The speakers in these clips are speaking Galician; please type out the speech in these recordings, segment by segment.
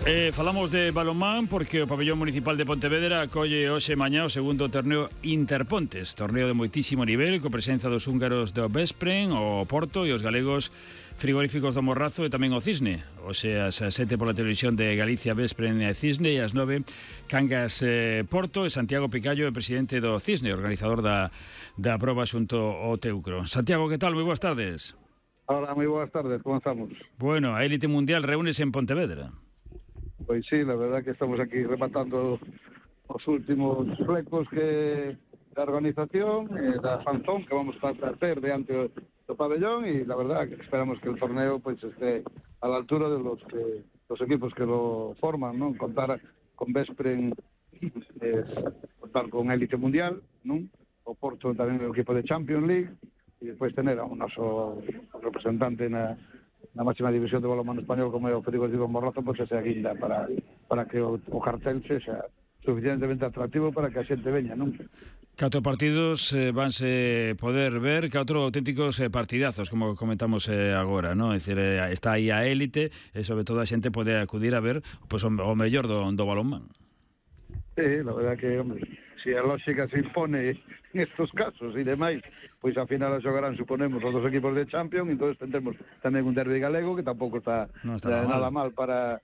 Falamos de balonmán porque o Pabellón Municipal de Pontevedra acolle hoxe e mañá o segundo torneo Interpontes, torneo de moitísimo nivel, co presenza dos húngaros do Veszprém, o Porto e os galegos frigoríficos do Morrazo e tamén o Cisne. Hoxe ás 7 pola televisión de Galicia, Veszprém e Cisne, e ás 9 Cangas Porto, e Santiago Picallo, o presidente do Cisne, organizador da proba xunto ao Teucro. Santiago, que tal? Moi boas tardes. Hola, moi boas tardes, como estamos? Bueno, a élite mundial reúnese en Pontevedra. Pois sí, la verdad que estamos aquí rematando os últimos flecos que da organización, da fanzón que vamos a hacer diante do pabellón, y la verdad que esperamos que el torneo pues esté a la altura de los equipos que lo forman, ¿no? Contar con Veszprém, contar con élite mundial, ¿no? O Porto tamén o equipo de Champions League, e despois tener a un noso representante na máxima división de balonmano español como é o Frigorífico Morrazo, pois esa guinda para que o cartel sexa suficientemente atractivo para que a xente veña, non? 4 partidos vanse poder ver, 4 auténticos partidazos, como comentamos agora, non? É dicir, está aí a élite e sobre todo a xente pode acudir a ver pois, o mellor do balonmán. Sí, la verdad que, hombre, si a lógica se impone en estos casos e demais, pois a final a xogarán, suponemos, os dos equipos de Champions, entonces tendremos tamén un derbi galego que tampouco está nada mal para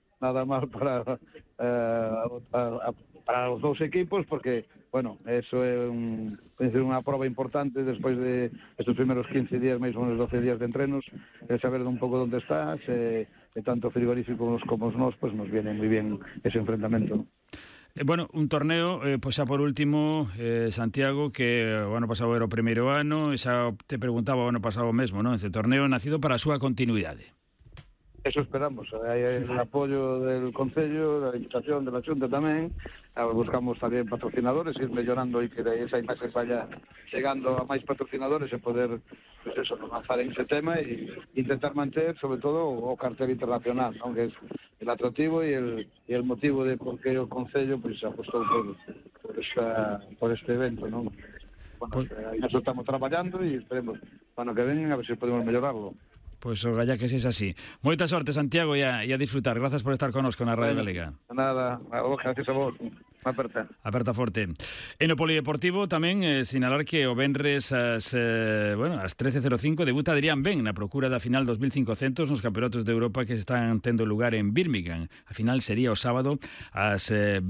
os dous equipos, porque, bueno, eso é unha prova importante despois de estes primeros 15 días, máis ou menos 12 días de entrenos, saber un pouco onde estás, e tanto frigoríficos como os nós, pues nos viene moi bien ese enfrentamento. Bueno, un torneo, pois xa por último, Santiago, que o ano pasado era o primeiro ano, e xa te preguntaba o ano pasado mesmo, non? Ese torneo nacido para a súa continuidade. Eso esperamos, hai el apoio del Concello, da Diputación, de la Xunta tamén, buscamos tamén patrocinadores, ir mellorando e que esa imaxe vaya chegando a máis patrocinadores e poder, pues eso, avanzar en ese tema e intentar manter, sobre todo, o cartel internacional, ¿no? Que es el atractivo y el motivo de por qué o Concello pues apostou por este evento, ¿no? Bueno, en eso estamos traballando e esperemos, bueno, que vengan a ver se podemos mellorarlo. Pois o galla que sexa así. Moita sorte, Santiago, e a disfrutar. Grazas por estar connosco na Radio Galega. Nada, gracias a vos. Aperta forte. E no polideportivo tamén sinalar que o venres ás 13:05 debuta Adrián Ben na procura da final 2500 nos campeonatos de Europa que están tendo lugar en Birmingham. A final sería o sábado ás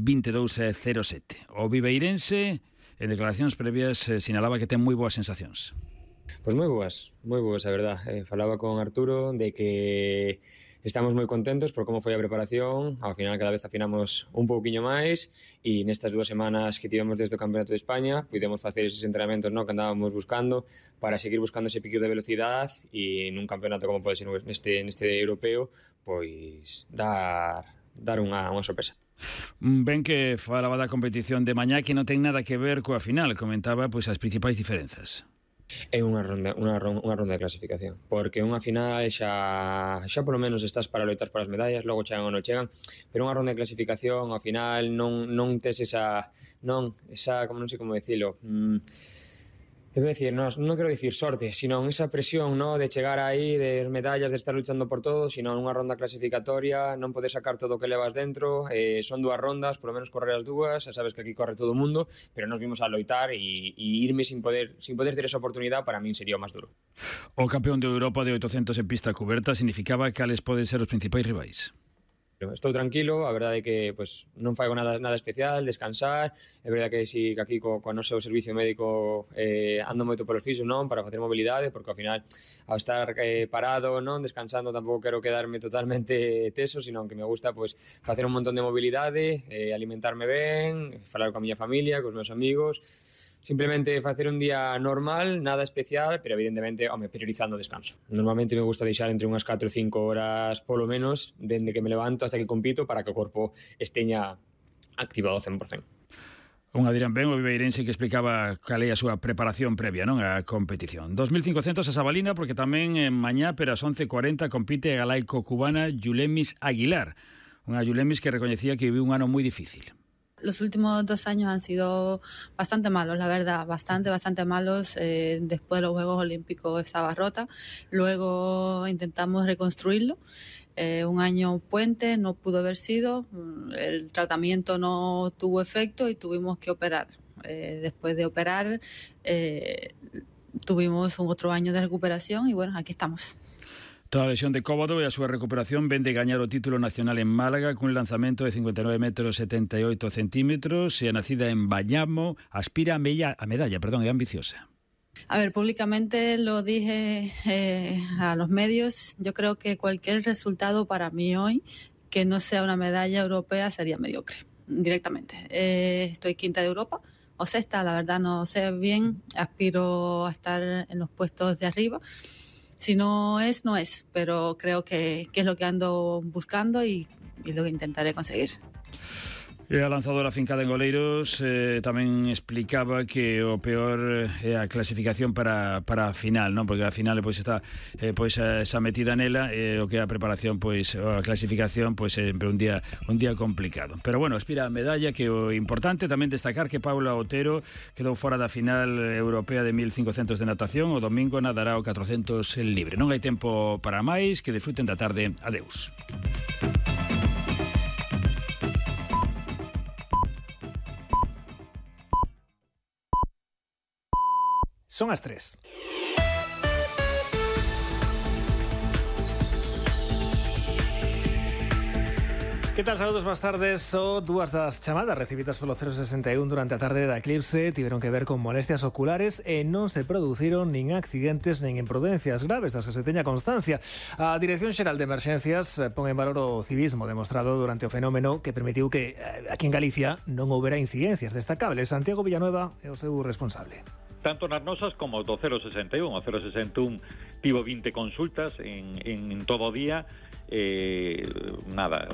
22:07. O viveirense, en declaracións previas, sinalaba que ten moi boas sensacións. Pois moi boas, a verdad. Falaba con Arturo de que estamos moi contentos por como foi a preparación. Ao final cada vez afinamos un pouquiño máis e nestas 2 semanas que tivemos desde o Campeonato de España pudemos facer esos entrenamentos, ¿no?, que andábamos buscando para seguir buscando ese pico de velocidade e nun campeonato como pode ser neste europeo, pois dar unha sorpresa. Ben que falaba da competición de mañá que non ten nada que ver coa final, comentaba pois as principais diferenzas. É unha ronda de clasificación, porque unha final xa polo menos estás para loitar por as medallas, logo chegan ou non chegan, pero unha ronda de clasificación ao final non tes esa como non sei como dicilo, debo decir, non quero dicir sorte, sino esa presión, ¿no?, de chegar aí, de medallas, de estar luchando por todo, sino unha ronda clasificatoria, non poder sacar todo o que levas dentro, son 2 rondas, por lo menos correr as 2, sabes que aquí corre todo o mundo, pero nos vimos a loitar e irme sin poder ter esa oportunidade para min sería o máis duro. O campeón de Europa de 800 en pista cuberta significaba cales poden ser os principais rivais. Estou tranquilo, a verdade é que pues, non fago nada especial, descansar. É verdade que si que aquí co noso servicio médico ando moito por os fisios, non, para facer mobilidade, porque ao final ao estar parado, non, descansando, tampouco quero quedarme totalmente teso, sino que me gusta pues, facer un montón de mobilidade, alimentarme ben, falar coa miña familia, cos meus amigos. Simplemente facer un día normal, nada especial, pero evidentemente, priorizando o descanso. Normalmente me gusta deixar entre unhas 4 ou 5 horas, polo menos, dende que me levanto hasta que compito, para que o corpo esteña activado 100%. Un Adrián Ben, o viveirense, que explicaba cal é a súa preparación previa, non, á competición. 2500 a Sabalina, porque tamén mañá, pero ás 11:40, compite a galaico-cubana Yulemis Aguilar. Unha Yulemis que recoñecía que viviu un ano moi difícil. Los últimos 2 años han sido bastante malos, la verdad, bastante malos. Después de los Juegos Olímpicos estaba rota, luego intentamos reconstruirlo un año puente, no pudo haber sido, el tratamiento no tuvo efecto y tuvimos que operar. Después de operar tuvimos un otro año de recuperación y bueno, aquí estamos. Toda a lesión de Cóbado e a súa recuperación ven de gañar o título nacional en Málaga cun lanzamento de 59 metros 78 centímetros e a nacida en Bañamo aspira a medalla, é ambiciosa. A ver, públicamente lo dije a los medios, yo creo que cualquier resultado para mí hoy que no sea una medalla europea sería mediocre, directamente. Estoy quinta de Europa o sexta, la verdad no sé bien, aspiro a estar en los puestos de arriba. Si no es, no es, pero creo que es lo que ando buscando y lo que intentaré conseguir. A lanzadora fincada en Oleiros tamén explicaba que o peor é a clasificación para a final, non? Porque a final pois está esa metida nela o que é a preparación, pois a clasificación pois sempre un día complicado. Pero bueno, aspira a medalla, que o importante tamén destacar que Paula Otero quedou fora da final europea de 1500 de natación, o domingo nadará o 400 libre. Non hai tempo para máis, que disfruten da tarde. Adeus. Son as 3. Que tal, saludos, boas tardes. Dúas das chamadas recibidas polo 061 durante a tarde da eclipse tiveron que ver con molestias oculares e non se produciron nin accidentes nin imprudencias graves das que se teña constancia. A Dirección Xeral de Emerxencias pon en valor o civismo demostrado durante o fenómeno que permitiu que aquí en Galicia non houbera incidencias destacables. Santiago Villanueva é o seu responsable. Tanto nas nosas como do 061. O 061 tivo 20 consultas en todo o día, 8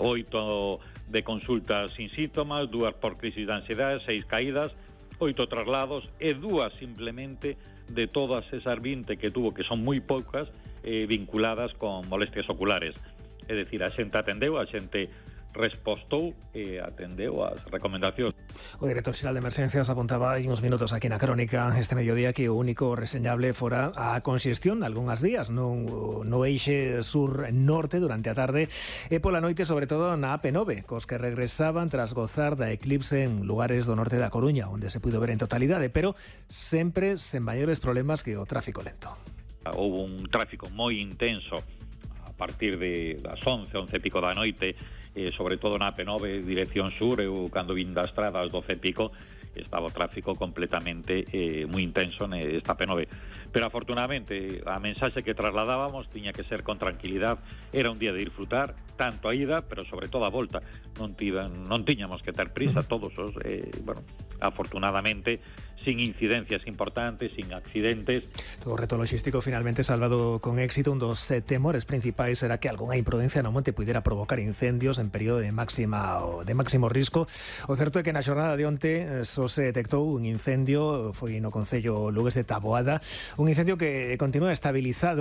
de consultas sin síntomas, 2 por crisis de ansiedade, 6 caídas, 8 traslados e 2 simplemente de todas esas 20 que tuvo, que son moi poucas, vinculadas con molestias oculares. É dicir, a xente atendeu, a xente respostou e atendeu as recomendacións. O director xeral de Emerxencias apuntaba hai uns minutos aquí na crónica este mediodía que o único reseñable fora a conxestión algunhas días no eixe sur-norte durante a tarde e pola noite, sobre todo na AP9, cos que regresaban tras gozar da eclipse en lugares do norte da Coruña, onde se puido ver en totalidade, pero sempre sen maiores problemas que o tráfico lento. Houve un tráfico moi intenso a partir das 11 e pico da noite, sobre todo na AP9 dirección sur. Eu cando vin da estrada ás 12 e pico estaba o tráfico completamente moi intenso nesta AP9, pero afortunadamente a mensaxe que trasladábamos tiña que ser con tranquilidade. Era un día de disfrutar tanto a ida, pero sobre todo a volta. Non tiñamos que ter prisa todos os afortunadamente sin incidencias importantes, sin accidentes. Todo o reto logístico finalmente salvado con éxito. Un dos temores principais era que algunha imprudencia no monte puidera provocar incendios en período de máximo risco. O certo é que na xornada de onte só se detectou un incendio, foi no concello Lugues de Taboada, un incendio que continúa estabilizado